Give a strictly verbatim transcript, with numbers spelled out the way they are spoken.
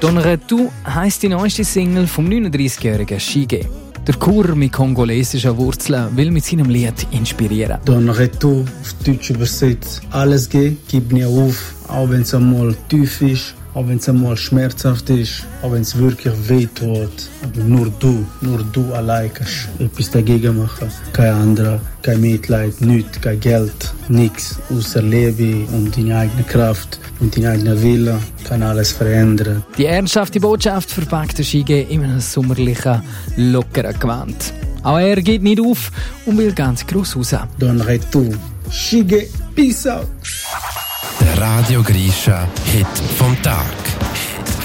«Don Retou» heisst die neueste Single vom neununddreißigjährigen Shige. Der Kur mit kongolesischen Wurzeln will mit seinem Lied inspirieren. «Don Retou» auf Deutsch übersetzt: alles geht, gib nie auf, auch wenn es einmal tief ist, auch wenn es einmal schmerzhaft ist, auch wenn es wirklich weh tut. Aber nur du, nur du allein kannst etwas dagegen machen. Kein anderer, kein Mitleid, nichts, kein Geld, nichts außer Liebe und deine eigene Kraft und dein eigener Wille kann alles verändern. Die ernsthafte Botschaft verpackt der Shige in einem sommerlichen, lockeren Gewand. Auch er geht nicht auf und will ganz gross raus. Don Retou, Shige, peace out! Der Radio Grisha Hit vom Tag.